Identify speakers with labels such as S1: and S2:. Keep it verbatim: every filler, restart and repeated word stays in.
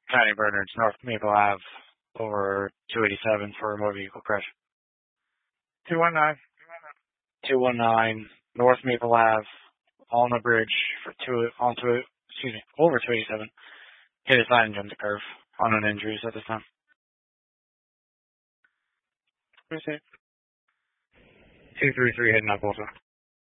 S1: County Bernards, North Maple Ave, over two eighty-seven for a motor vehicle crash.
S2: two one nine.
S1: two one nine, North Maple Ave, on a bridge for two, onto, excuse me, over two eighty-seven. Hit a sign and jumped the curve. Unknown injuries at this time.
S2: Appreciate it.
S1: two three three heading up also.